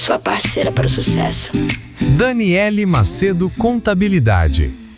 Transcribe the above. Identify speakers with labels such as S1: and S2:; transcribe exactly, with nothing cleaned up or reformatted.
S1: sua parceira para o sucesso.
S2: Daniele Macedo Contabilidade.